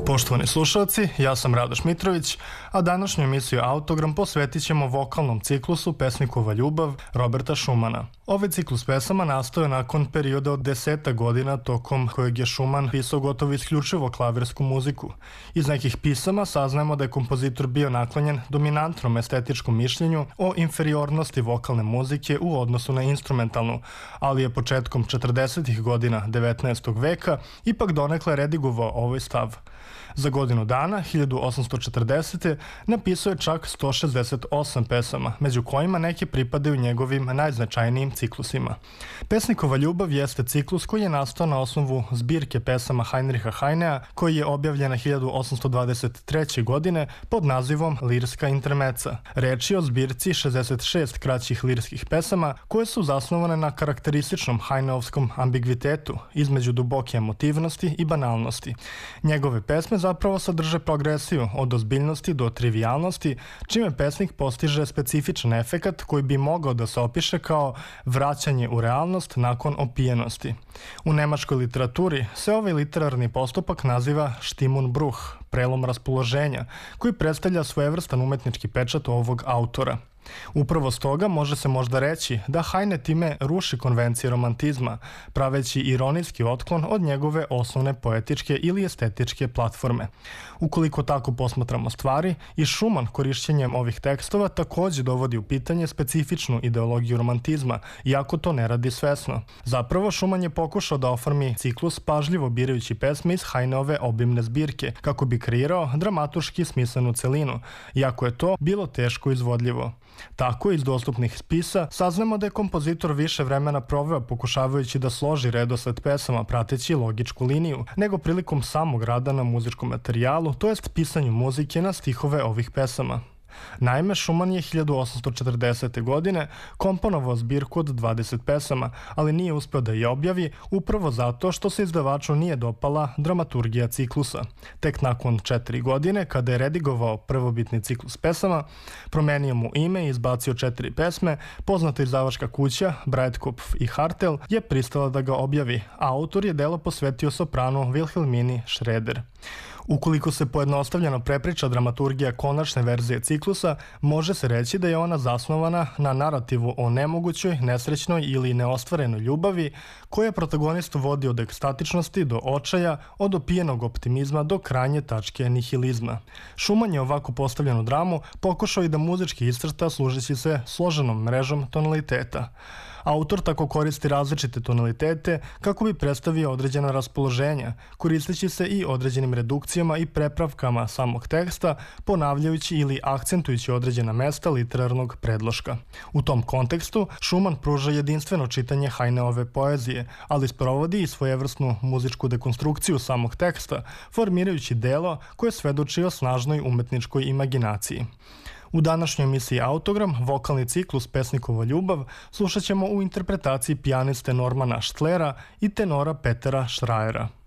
Poštovani slušalci, ja sam Radoš Mitrović, a današnju emisiju Autogram posvetit ćemo vokalnom ciklusu Pesnikova ljubav Roberta Schumana. Ovaj ciklus pesama nastao je nakon perioda od 10 godina tokom kojeg je Schumann pisao gotovo isključivo klavirsku muziku. Iz nekih pisama saznajemo da je kompozitor bio naklonjen dominantnom estetičkom mišljenju o inferiornosti vokalne muzike u odnosu na instrumentalnu, ali je početkom 40. godina 19. veka ipak donekle redigovao ovaj stav. Za godinu dana, 1840. napisao je čak 168 pesama, među kojima neke pripadaju njegovim najznačajnijim ciklusima. Pesnikova ljubav jeste ciklus koji je nastao na osnovu zbirke pesama Heinricha Heinea, koji je objavljena 1823. godine pod nazivom Lirska intermeca. Reč je o zbirci 66 kraćih lirskih pesama koje su zasnovane na karakterističnom Heineovskom ambigvitetu između duboke emotivnosti i banalnosti. Njegove pesme zapravo sadrže progresiju od ozbiljnosti do trivialnosti, čime pesnik postiže specifičan efekat koji bi mogao da se opiše kao vraćanje u realnost nakon opijenosti. U nemačkoj literaturi se ovaj literarni postupak naziva Stimmungsbruch, prelom raspoloženja, koji predstavlja svojevrstan umetnički pečat ovog autora. Upravo stoga može se možda reći da Heine time ruši konvencije romantizma, praveći ironijski otklon od njegove osnovne poetičke ili estetičke platforme. Ukoliko tako posmatramo stvari, i Schumann korišćenjem ovih tekstova takođe dovodi u pitanje specifičnu ideologiju romantizma, iako to ne radi svesno. Zapravo, Schumann je pokušao da oformi ciklus pažljivo birajući pesme iz Heineove obimne zbirke, kako bi kreirao dramaturški smislenu celinu, iako je to bilo teško izvodljivo. Tako, iz dostupnih spisa saznamo da je kompozitor više vremena proveo pokušavajući da složi redosled pesama prateći logičku liniju, nego prilikom samog rada na muzičkom materijalu, to jest pisanju muzike na stihove ovih pesama. Naime, Schumann je 1840. godine komponovao zbirku od 20 pesama, ali nije uspeo da je objavi upravo zato što se izdavaču nije dopala dramaturgija ciklusa. Tek nakon 4 godine, kada je redigovao prvobitni ciklus pesama, promenio mu ime i izbacio 4 pesme, poznata izdavačka kuća Breitkopf i Hartel je pristala da ga objavi, a autor je delo posvetio sopranu Wilhelmini Schroeder. Ukoliko se pojednostavljeno prepriča dramaturgija konačne verzije ciklusa, može se reći da je ona zasnovana na narativu o nemogućoj, nesrećnoj ili neostvarenoj ljubavi, koja protagonistu vodi od ekstatičnosti do očaja, od opijenog optimizma do krajnje tačke nihilizma. Schumann je ovako postavljenu dramu pokušao i da muzički iscrta služeći se složenom mrežom tonaliteta. Autor tako koristi različite tonalitete kako bi predstavio određena raspoloženja, koristeći se i određenim redukcijama i prepravkama samog teksta, ponavljajući ili akcentujući određena mesta literarnog predloška. U tom kontekstu, Schumann pruža jedinstveno čitanje Heineove poezije, ali sprovodi i svojevrsnu muzičku dekonstrukciju samog teksta, formirajući delo koje svedoči o snažnoj umetničkoj imaginaciji. U današnjoj emisiji Autogram, vokalni ciklus Pesnikova ljubav slušat ćemo u interpretaciji pijaniste Normana Štlera i tenora Petera Šrajera.